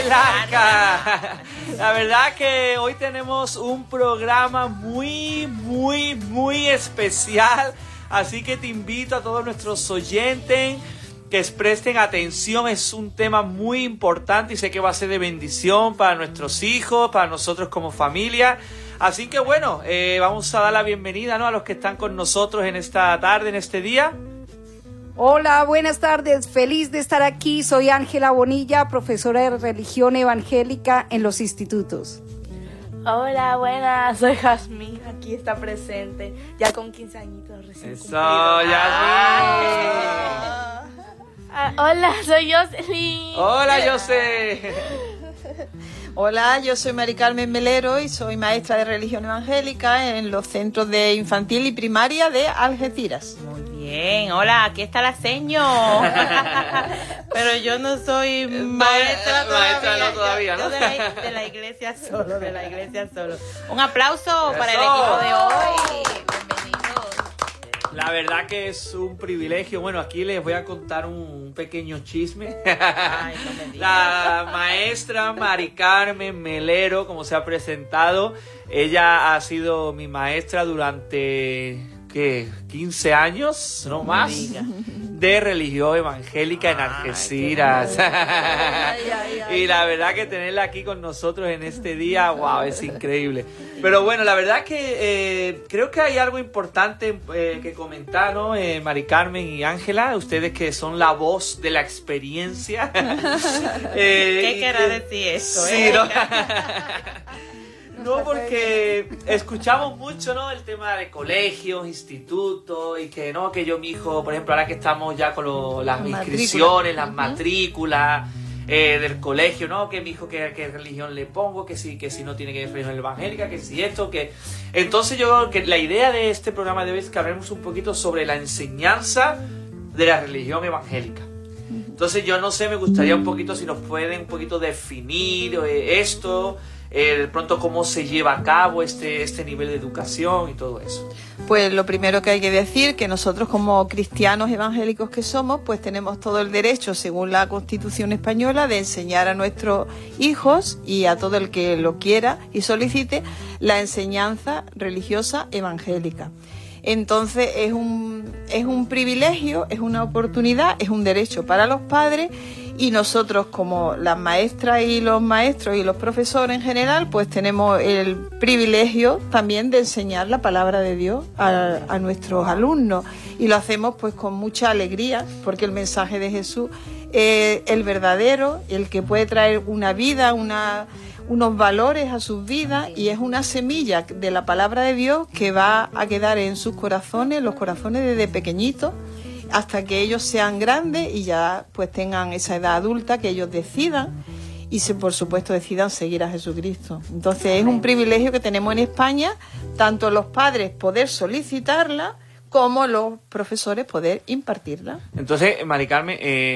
Blanca. La verdad que hoy tenemos un programa muy especial, así que te invito a todos nuestros oyentes que presten atención. Es un tema muy importante y sé que va a ser de bendición para nuestros hijos, para nosotros como familia. Así que bueno, vamos a dar la bienvenida, ¿no?, a los que están con nosotros en esta tarde, en este día. Hola, buenas tardes. Feliz de estar aquí. Soy Ángela Bonilla, profesora de religión evangélica en los institutos. Hola, buenas. Soy Jazmín. Aquí está presente. Ya con 15 añitos recién Eso, cumplidos. Yasmín. Hola, soy Jocelyn. Hola, José. Hola, yo soy Mari Carmen Melero y soy maestra de religión evangélica en los centros de infantil y primaria de Algeciras. Muy bien, hola, aquí está la seño. Pero yo no soy maestra todavía. ¿No? Yo de la iglesia solo. Un aplauso para el equipo de hoy. Bienvenidos. La verdad que es un privilegio. Bueno, aquí les voy a contar un pequeño chisme. Ay, no me digas. La maestra Mari Carmen Melero, como se ha presentado, ella ha sido mi maestra durante, ¿qué?, 15 años, no más, de religión evangélica en Algeciras. Y la verdad que tenerla aquí con nosotros en este día, wow, es increíble. Pero bueno, la verdad que creo que hay algo importante que comentar, ¿no? Mari Carmen y Ángela, ustedes que son la voz de la experiencia. ¿Qué querrá decir eso? Sí, ¿no? No, porque escuchamos mucho, ¿no?, el tema de colegios, institutos, y que no, que yo, mi hijo, por ejemplo, ahora que estamos ya con las inscripciones, las matrículas del colegio, ¿no?, que mi hijo, qué religión le pongo, que si no tiene que ver religión evangélica, que si esto, que... Entonces yo creo que la idea de este programa de hoy es que hablemos un poquito sobre la enseñanza de la religión evangélica. Entonces yo no sé, me gustaría un poquito si nos pueden un poquito definir esto, de pronto cómo se lleva a cabo este nivel de educación y todo eso. Pues lo primero que hay que decir que nosotros como cristianos evangélicos que somos, pues tenemos todo el derecho, según la Constitución española, de enseñar a nuestros hijos y a todo el que lo quiera y solicite la enseñanza religiosa evangélica. Entonces es un privilegio, es una oportunidad, es un derecho para los padres, y nosotros como las maestras y los maestros y los profesores en general, pues tenemos el privilegio también de enseñar la palabra de Dios a nuestros alumnos, y lo hacemos pues con mucha alegría, porque el mensaje de Jesús es el verdadero, el que puede traer una vida, unos valores a sus vidas, y es una semilla de la palabra de Dios que va a quedar en sus corazones, los corazones desde pequeñitos, hasta que ellos sean grandes y ya pues tengan esa edad adulta, que ellos decidan y por supuesto decidan seguir a Jesucristo. Entonces es un privilegio que tenemos en España, tanto los padres poder solicitarla como los profesores poder impartirla. Entonces, Mari Carmen,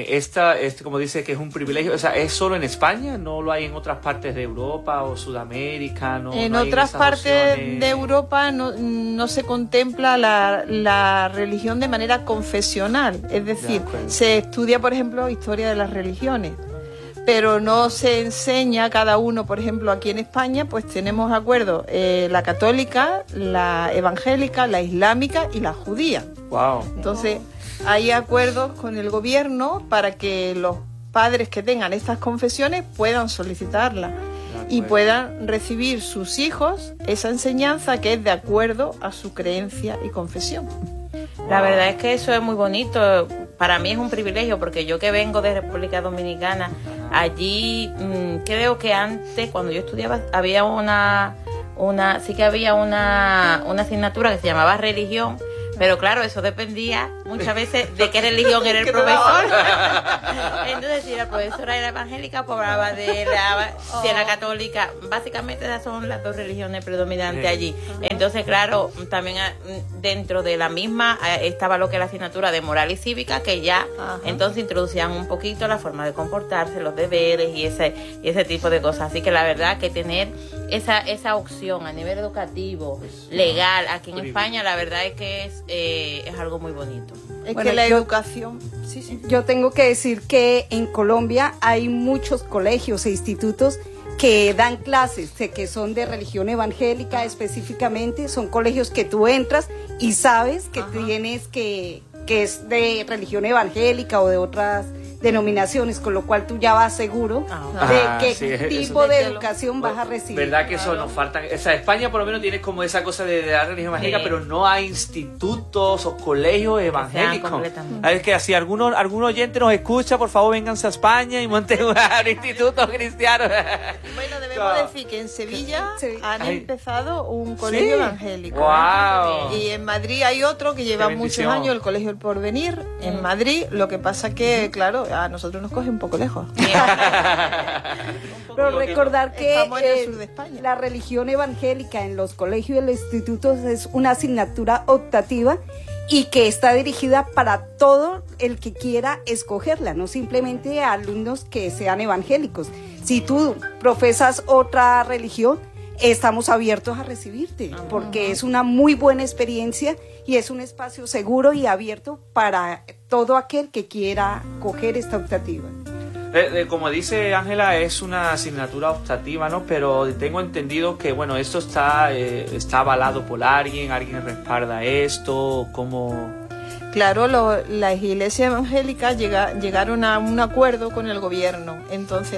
como dice que es un privilegio, o sea, ¿es solo en España? ¿No lo hay en otras partes de Europa o Sudamérica? En otras partes de Europa no se contempla la religión de manera confesional, es decir, se estudia, por ejemplo, historia de las religiones, pero no se enseña cada uno. Por ejemplo, aquí en España pues tenemos acuerdos, la católica, la evangélica, la islámica y la judía. Wow. Entonces hay acuerdos con el gobierno para que los padres que tengan estas confesiones puedan solicitarla y puedan recibir sus hijos esa enseñanza que es de acuerdo a su creencia y confesión. La verdad es que eso es muy bonito. Para mí es un privilegio, porque yo que vengo de República Dominicana, allí creo que antes, cuando yo estudiaba, había una asignatura que se llamaba religión, pero claro, eso dependía muchas veces de qué religión era el profesor. Entonces, si la profesora era evangélica, pues hablaba de la católica. Básicamente esas son las dos religiones predominantes allí. Entonces, claro, también dentro de la misma estaba lo que es la asignatura de moral y cívica, que ya entonces introducían un poquito la forma de comportarse, los deberes y ese tipo de cosas. Así que la verdad que tener esa opción a nivel educativo, legal, aquí en España, la verdad es que es algo muy bonito. Es Bueno, que la yo- educación... Sí, sí. Yo tengo que decir que en Colombia hay muchos colegios e institutos que dan clases, que son de religión evangélica específicamente, son colegios que tú entras y sabes que tienes que es de religión evangélica o de otras denominaciones, con lo cual tú ya vas seguro de qué sí, eso. tipo de De que lo- educación vas a recibir. ¿Verdad que eso nos falta? O sea, España por lo menos tiene como esa cosa de la religión evangélica, Sí. pero no hay institutos o colegios evangélicos. completamente. Es que si algún oyente nos escucha, por favor, vénganse a España y monten un instituto cristiano. Bueno, debemos Claro. decir que en Sevilla Sí. han Ay. empezado un colegio Sí. evangélico. Wow. Y en Madrid hay otro que lleva Qué muchos bendición. años, el Colegio El Porvenir, en Madrid. Lo que pasa que, claro, a nosotros nos coge un poco lejos. Pero recordar que Estamos en el sur de España. la religión evangélica en los colegios y en los institutos es una asignatura optativa y que está dirigida para todo el que quiera escogerla, no simplemente a alumnos que sean evangélicos. Si tú profesas otra religión, estamos abiertos a recibirte, porque es una muy buena experiencia y es un espacio seguro y abierto para todo aquel que quiera coger esta optativa. Como dice Ángela, es una asignatura optativa, ¿no? Pero tengo entendido que, bueno, esto está avalado por alguien respalda esto, ¿cómo...? Claro, las iglesias evangélicas llegaron a un acuerdo con el gobierno. Entonces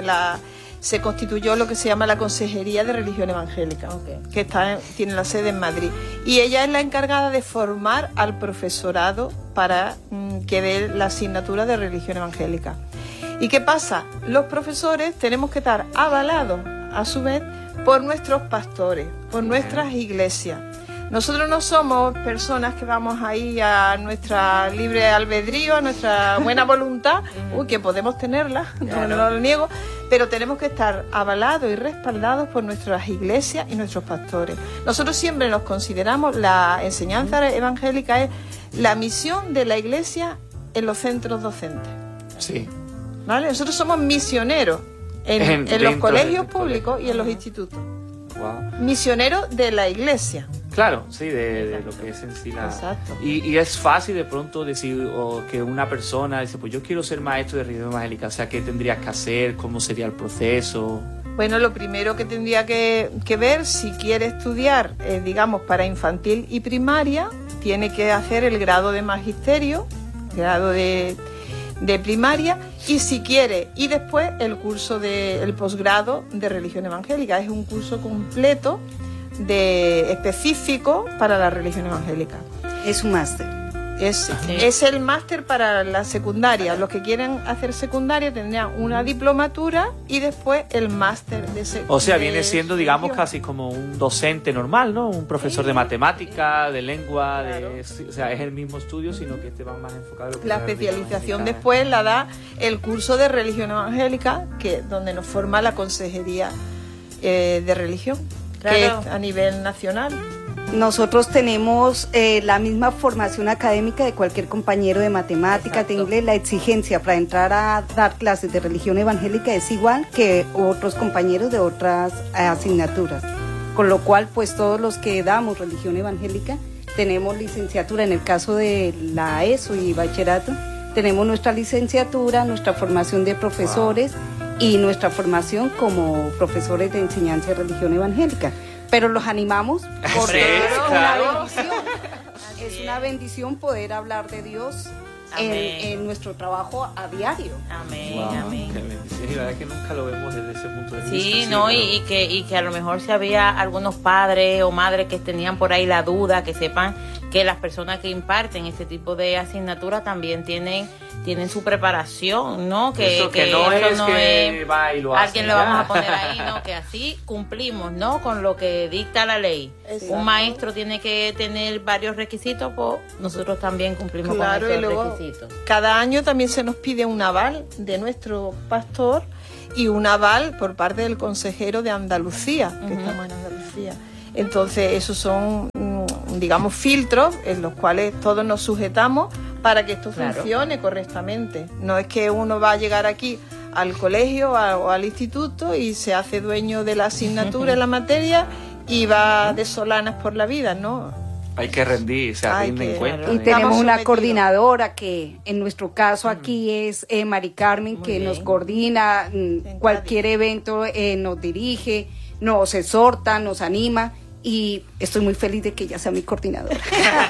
se constituyó lo que se llama la Consejería de Religión Evangélica, que tiene la sede en Madrid. Y ella es la encargada de formar al profesorado para que dé la asignatura de religión evangélica. ¿Y qué pasa? Los profesores tenemos que estar avalados, a su vez, por nuestros pastores, por nuestras iglesias. Nosotros no somos personas que vamos ahí a nuestra libre albedrío, a nuestra buena voluntad, que podemos tenerla, no lo niego, pero tenemos que estar avalados y respaldados por nuestras iglesias y nuestros pastores. Nosotros siempre nos consideramos, la enseñanza evangélica es la misión de la iglesia en los centros docentes. Sí. ¿Vale? Nosotros somos misioneros en los dentro colegios del públicos colegio. y en los institutos. Wow. Misioneros de la iglesia. Claro, sí, de lo que es en sí la... Exacto. Y es fácil de pronto decir que una persona dice, pues yo quiero ser maestro de religión evangélica, o sea, ¿qué tendrías que hacer? ¿Cómo sería el proceso? Bueno, lo primero que tendría que ver, si quiere estudiar, digamos, para infantil y primaria, tiene que hacer el grado de magisterio, grado de primaria, y si quiere, y después el curso el posgrado de religión evangélica. Es un curso completo específico para la religión evangélica. Es un máster. Es el máster para la secundaria. Los que quieren hacer secundaria tendrían una diplomatura y después el máster de secundaria. O sea, viene siendo, digamos, casi como un docente normal, ¿no? Un profesor de matemática, de lengua, Claro. o sea, es el mismo estudio, sino que este va más enfocado en lo que La es religión especialización evangélica. después la da el curso de religión evangélica, donde nos forma la consejería de religión, Claro. que es a nivel nacional. Nosotros tenemos la misma formación académica de cualquier compañero de matemáticas, de inglés. La exigencia para entrar a dar clases de religión evangélica es igual que otros compañeros de otras asignaturas. Con lo cual, pues todos los que damos religión evangélica tenemos licenciatura. En el caso de la ESO y bachillerato, tenemos nuestra licenciatura, nuestra formación de profesores y nuestra formación como profesores de enseñanza de religión evangélica. Pero los animamos porque Sí, es claro. una bendición. Es una bendición poder hablar de Dios Amén. en nuestro trabajo a diario. Amén, Wow, amén. qué bendición. Y la verdad es que nunca lo vemos desde ese punto de vista. Sí, no, pero- y que a lo mejor si había algunos padres o madres que tenían por ahí la duda, que sepan que las personas que imparten este tipo de asignaturas también tienen su preparación, ¿no? Eso que no eso es que va y lo hace alguien lo ya. vamos a poner ahí, ¿no? Que así cumplimos, ¿no? Con lo que dicta la ley. Exacto. Un maestro tiene que tener varios requisitos, pues nosotros también cumplimos Claro, con y esos luego requisitos. cada año también se nos pide un aval de nuestro pastor y un aval por parte del consejero de Andalucía, que estamos en Andalucía. Entonces, esos son, digamos, filtros en los cuales todos nos sujetamos para que esto Claro. funcione correctamente. No es que uno va a llegar aquí al colegio o al instituto y se hace dueño de la asignatura en la materia y va de solanas por la vida, ¿no? Hay que rendir, se rinden cuenta. Y tenemos una coordinadora que en nuestro caso aquí es Mari Carmen, que nos coordina cualquier evento, nos dirige, nos exhorta, nos anima, y estoy muy feliz de que ella sea mi coordinadora.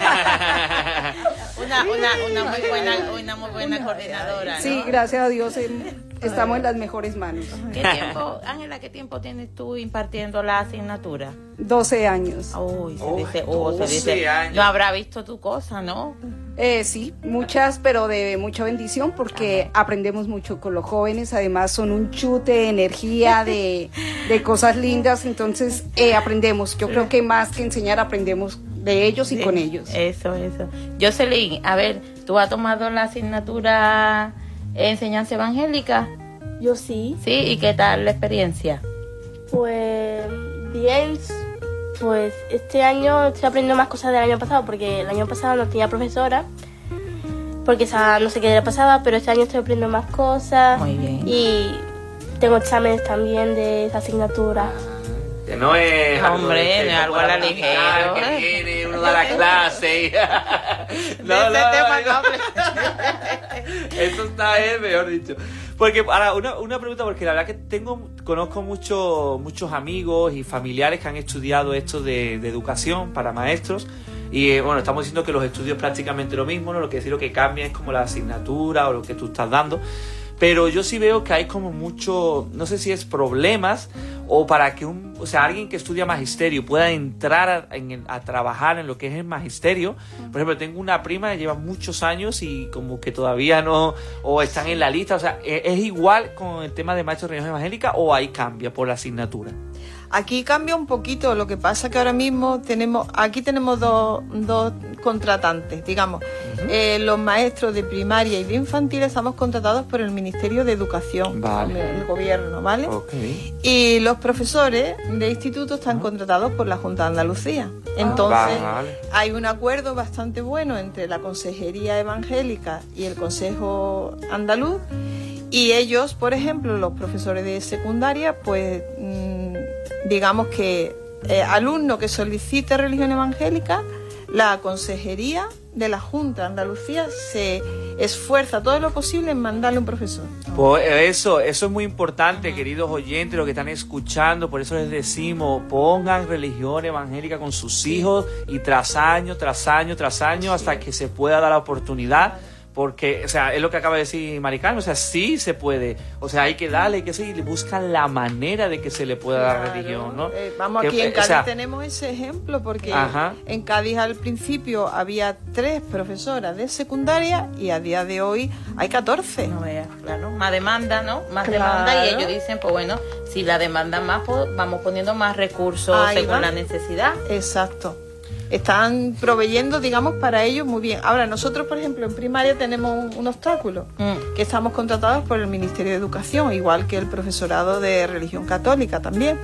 una muy buena coordinadora, ¿no? Sí, gracias a Dios estamos en las mejores manos. Ángela, ¿qué tiempo tienes tú impartiendo la asignatura? 12 años. Uy, se dice, años. no habrá visto tu cosa, ¿no? Sí, muchas, pero de mucha bendición, porque aprendemos mucho con los jóvenes. Además son un chute de energía, de cosas lindas. Entonces aprendemos. Yo creo que más que enseñar, aprendemos de ellos y con ellos. Eso. Jocelyn, a ver, ¿tú has tomado la asignatura enseñanza evangélica? Yo sí. Sí, ¿y qué tal la experiencia? Pues bien, pues este año estoy aprendiendo más cosas del año pasado, porque el año pasado no tenía profesora, porque esa no sé qué le pasaba, pero este año estoy aprendiendo más cosas. Muy bien. Y tengo exámenes también de esa asignatura. Que no es hombre, no es algo a la ligera. Que viene, uno da la clase y... Eso está mejor dicho. Porque ahora una pregunta, porque la verdad que conozco muchos amigos y familiares que han estudiado esto de educación para maestros. Y bueno, estamos diciendo que los estudios es prácticamente lo mismo, ¿no? Lo que lo que cambia es como la asignatura o lo que tú estás dando. Pero yo sí veo que hay como mucho, no sé si es problemas o para que alguien que estudia magisterio pueda entrar a trabajar en lo que es el magisterio. Por ejemplo, tengo una prima que lleva muchos años y como que todavía no, o están en la lista. O sea, ¿es igual con el tema de maestro de religión evangélica o ahí cambia por la asignatura? Aquí cambia un poquito, lo que pasa que ahora mismo tenemos dos contratantes, digamos. Los maestros de primaria y de infantil estamos contratados por el Ministerio de Educación, el gobierno, ¿vale? Okay. Y los profesores de instituto están contratados por la Junta de Andalucía. Entonces, hay un acuerdo bastante bueno entre la Consejería Evangélica y el Consejo Andaluz, y ellos, por ejemplo, los profesores de secundaria, pues digamos que alumno que solicite religión evangélica, la Consejería de la Junta de Andalucía se esfuerza todo lo posible en mandarle un profesor. Pues eso es muy importante, queridos oyentes, lo que están escuchando. Por eso les decimos, pongan religión evangélica con sus hijos, y tras año, hasta que se pueda dar la oportunidad. Porque, o sea, es lo que acaba de decir Mari Carmen, o sea, sí se puede, o sea, hay que darle, hay que seguir, buscan la manera de que se le pueda dar religión, ¿no? Vamos, aquí en Cádiz tenemos ese ejemplo, porque en Cádiz al principio había 3 profesoras de secundaria y a día de hoy hay 14. No veas, claro, más demanda, ¿no? Más demanda, y ellos dicen, pues bueno, si la demandan más, pues vamos poniendo más recursos según la necesidad. Exacto. Están proveyendo, digamos, para ellos muy bien. Ahora, nosotros, por ejemplo, en primaria tenemos un obstáculo, que estamos contratados por el Ministerio de Educación, igual que el profesorado de religión católica también.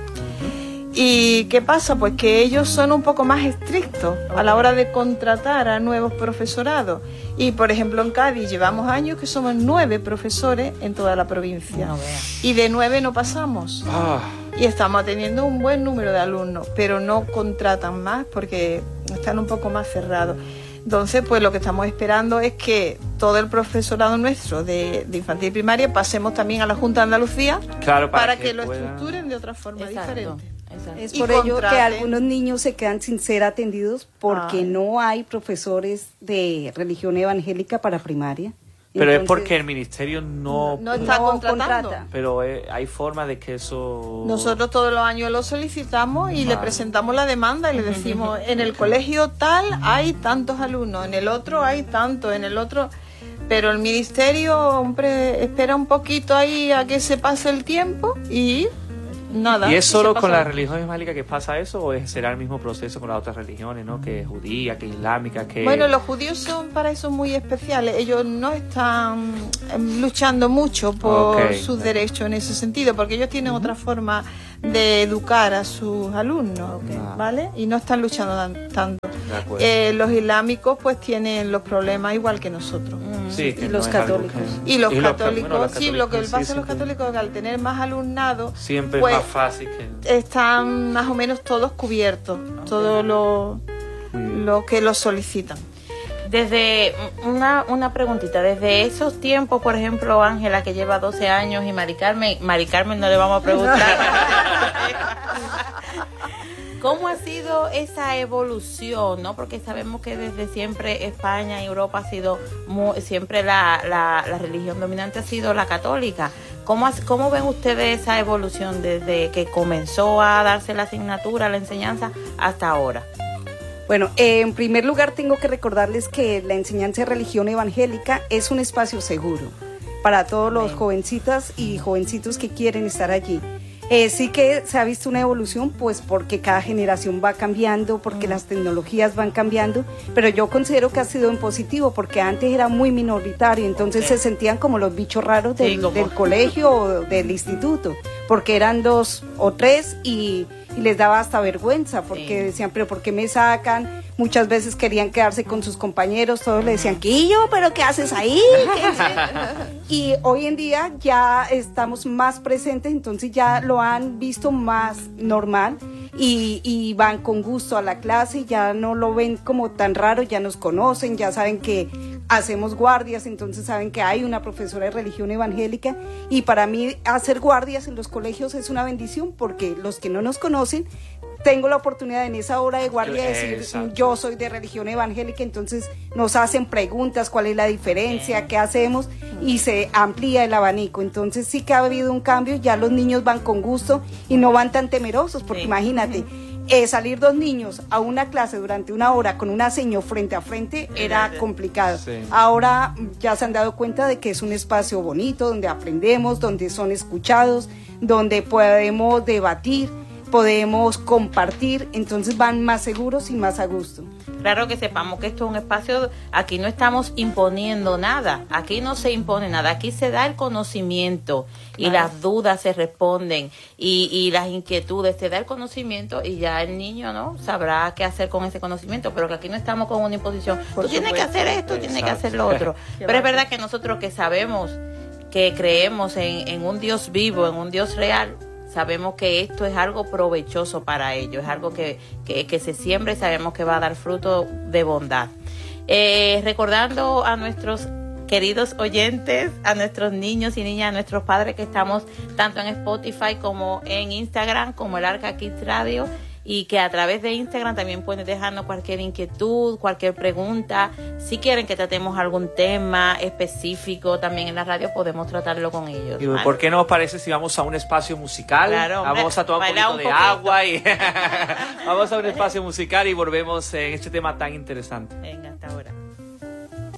¿Y qué pasa? Pues que ellos son un poco más estrictos a la hora de contratar a nuevos profesorados. Y, por ejemplo, en Cádiz llevamos años que somos 9 profesores en toda la provincia. Y de 9 no pasamos. Y estamos teniendo un buen número de alumnos, pero no contratan más porque están un poco más cerrados. Entonces, pues lo que estamos esperando es que todo el profesorado nuestro de infantil y primaria pasemos también a la Junta de Andalucía, para que lo estructuren de otra forma diferente. Es por ello que algunos niños se quedan sin ser atendidos porque no hay profesores de religión evangélica para primaria. Pero entonces, es porque el ministerio no está contratando. Pero hay forma de que eso... Nosotros todos los años lo solicitamos y le presentamos la demanda y le decimos, en el colegio tal hay tantos alumnos, en el otro hay tantos, en el otro... Pero el ministerio, hombre, espera un poquito ahí a que se pase el tiempo y... nada. ¿Y es solo con la religión evangélica que pasa eso, o será el mismo proceso con las otras religiones, ¿no? Que es judía, que es islámica, que... Bueno, los judíos son para eso muy especiales. Ellos no están luchando mucho por sus derechos en ese sentido, porque ellos tienen otra forma de educar a sus alumnos, ¿vale? Y no están luchando tanto. Los islámicos pues tienen los problemas igual que nosotros. Sí, y los católicos. Y los católicos, sí, lo que pasa a los católicos es que al tener más alumnado, siempre pues, es más fácil que... están más o menos todos cubiertos, todos lo que lo solicitan. Desde una preguntita, desde esos tiempos, por ejemplo, Ángela, que lleva 12 años, y Mari Carmen no le vamos a preguntar. ¿Cómo ha sido esa evolución, no? Porque sabemos que desde siempre España y Europa ha sido siempre la religión dominante ha sido la católica. ¿Cómo ven ustedes esa evolución desde que comenzó a darse la asignatura, la enseñanza, hasta ahora? Bueno, en primer lugar tengo que recordarles que la enseñanza de religión evangélica es un espacio seguro para todos los jovencitas y jovencitos que quieren estar allí. Sí que se ha visto una evolución, pues porque cada generación va cambiando, porque las tecnologías van cambiando, pero yo considero que ha sido en positivo, porque antes era muy minoritario, entonces se sentían como los bichos raros del colegio o del instituto, porque eran 2 o 3 y les daba hasta vergüenza, porque decían, pero ¿por qué me sacan? Muchas veces querían quedarse con sus compañeros, todos le decían, Quillo, ¿pero qué haces ahí? Y hoy en día ya estamos más presentes, entonces ya lo han visto más normal y van con gusto a la clase, ya no lo ven como tan raro, ya nos conocen, ya saben que hacemos guardias, entonces saben que hay una profesora de religión evangélica, y para mí hacer guardias en los colegios es una bendición, porque los que no nos conocen, tengo la oportunidad en esa hora de guardia de decir, yo soy de religión evangélica, entonces nos hacen preguntas, cuál es la diferencia, qué hacemos, y se amplía el abanico. Entonces sí que ha habido un cambio, ya los niños van con gusto y no van tan temerosos, porque imagínate, salir 2 niños a una clase durante 1 hora con una seño frente a frente era complicado. Ahora ya se han dado cuenta de que es un espacio bonito, donde aprendemos, donde son escuchados, donde podemos debatir, podemos compartir, entonces van más seguros y más a gusto. Claro, que sepamos que esto es un espacio, aquí no estamos imponiendo nada, aquí no se impone nada, aquí se da el conocimiento y las dudas se responden y las inquietudes, se da el conocimiento y ya el niño no sabrá qué hacer con ese conocimiento, pero que aquí no estamos con una imposición, tú tienes que hacer esto, tienes que hacer lo otro. Pero es verdad que nosotros que sabemos, que creemos en un Dios vivo, en un Dios real, sabemos que esto es algo provechoso para ellos, es algo que se siembra y sabemos que va a dar fruto de bondad. Recordando a nuestros queridos oyentes, a nuestros niños y niñas, a nuestros padres que estamos tanto en Spotify como en Instagram, como el Arca Kids Radio, y que a través de Instagram también pueden dejarnos cualquier inquietud, cualquier pregunta. Si quieren que tratemos algún tema específico también en la radio, podemos tratarlo con ellos. ¿Y por qué no os parece si vamos a un espacio musical? Claro, hombre, vamos a tomar un poquito de agua y vamos a un espacio musical y volvemos en este tema tan interesante. Venga.